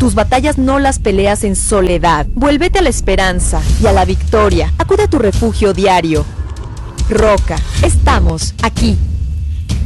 Tus batallas no las peleas en soledad. Vuélvete a la esperanza y a la victoria. Acude a tu refugio diario. Roca, estamos aquí.